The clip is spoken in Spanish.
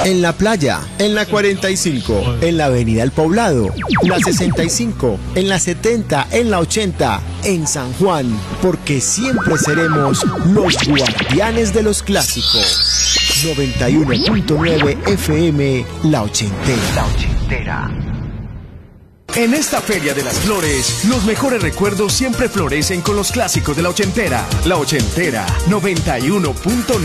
En la playa, en la 45, en la avenida El Poblado, la 65, en la 70, en la 80, en San Juan, porque siempre seremos los guardianes de los clásicos. 91.9 FM, La Ochentera. La Ochentera. En esta Feria de las Flores, los mejores recuerdos siempre florecen con los clásicos de La Ochentera. La Ochentera, 91.9.